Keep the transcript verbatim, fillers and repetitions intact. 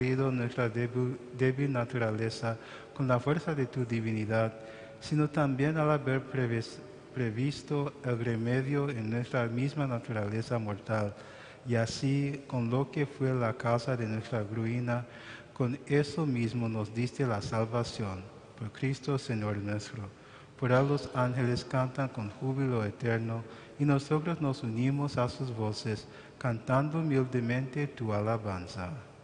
nuestra débil, débil naturaleza con la fuerza de tu divinidad, sino también al haber previs, previsto el remedio en nuestra misma naturaleza mortal, y así con lo que fue la causa de nuestra ruina, con eso mismo nos diste la salvación, por Cristo Señor nuestro. Por él los ángeles cantan con júbilo eterno, y nosotros nos unimos a sus voces, cantando humildemente tu alabanza.